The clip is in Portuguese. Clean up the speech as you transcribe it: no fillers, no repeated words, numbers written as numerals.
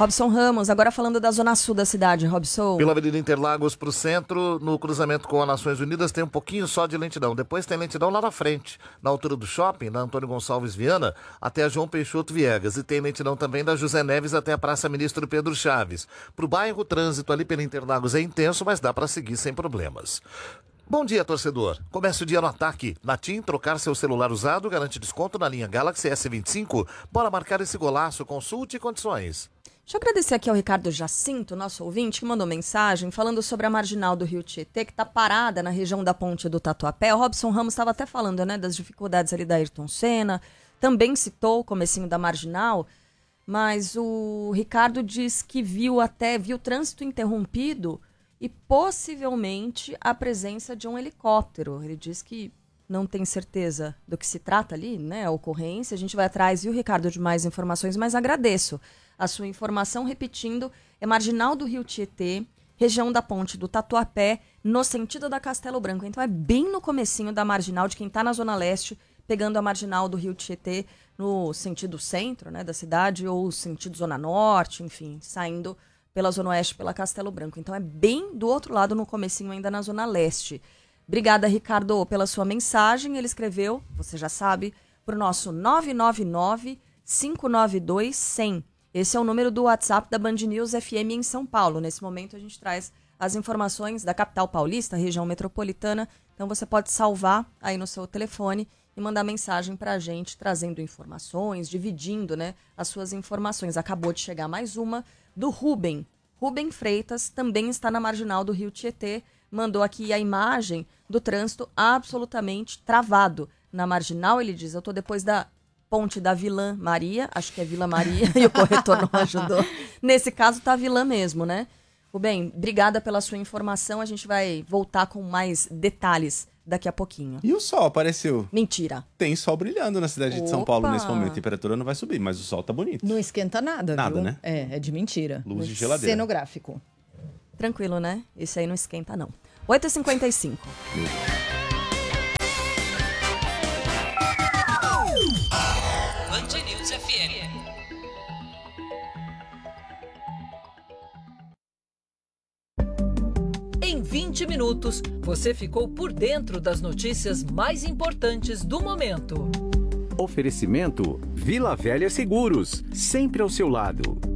Robson Ramos, agora falando da zona sul da cidade, Robson. Pela Avenida Interlagos para o centro, no cruzamento com a Nações Unidas, tem um pouquinho só de lentidão. Depois tem lentidão lá na frente, na altura do shopping, na Antônio Gonçalves Viana, até a João Peixoto Viegas. E tem lentidão também da José Neves até a Praça Ministro Pedro Chaves. Para o bairro, o trânsito ali pela Interlagos é intenso, mas dá para seguir sem problemas. Bom dia, torcedor. Comece o dia no ataque. Na TIM, trocar seu celular usado garante desconto na linha Galaxy S25. Bora marcar esse golaço. Consulte condições. Deixa eu agradecer aqui ao Ricardo Jacinto, nosso ouvinte, que mandou mensagem falando sobre a marginal do Rio Tietê, que está parada na região da ponte do Tatuapé. O Robson Ramos estava até falando, né, das dificuldades ali da Ayrton Senna. Também citou o comecinho da marginal, mas o Ricardo diz que viu trânsito interrompido e possivelmente a presença de um helicóptero. Ele diz que não tem certeza do que se trata ali, né, a ocorrência. A gente vai atrás, viu, Ricardo, de mais informações, mas agradeço a sua informação. Repetindo, é marginal do Rio Tietê, região da ponte do Tatuapé, no sentido da Castelo Branco. Então é bem no comecinho da marginal, de quem está na Zona Leste, pegando a marginal do Rio Tietê no sentido centro, né, da cidade, ou sentido Zona Norte, enfim, saindo pela Zona Oeste, pela Castelo Branco. Então é bem do outro lado, no comecinho ainda na Zona Leste. Obrigada, Ricardo, pela sua mensagem. Ele escreveu, você já sabe, para o nosso 999-592-100. Esse é o número do WhatsApp da Band News FM em São Paulo. Nesse momento a gente traz as informações da capital paulista, região metropolitana. Então você pode salvar aí no seu telefone e mandar mensagem para a gente, trazendo informações, dividindo, né, as suas informações. Acabou de chegar mais uma do Rubem. Rubem Freitas também está na marginal do Rio Tietê. Mandou aqui a imagem do trânsito absolutamente travado. Na marginal, ele diz, eu estou depois da ponte da Vilã Maria, acho que é Vila Maria, e o corretor não ajudou. Nesse caso, tá Vilã mesmo, né? Rubem, obrigada pela sua informação. A gente vai voltar com mais detalhes daqui a pouquinho. E o sol apareceu. Mentira. Tem sol brilhando na cidade de São Paulo nesse momento. A temperatura não vai subir, mas o sol tá bonito. Não esquenta nada, nada, viu? Né? É de mentira. Luz de geladeira. Cenográfico. Tranquilo, né? Esse aí não esquenta, não. 8h55. Band News FM. Em 20 minutos, você ficou por dentro das notícias mais importantes do momento. Oferecimento Vila Velha Seguros, sempre ao seu lado.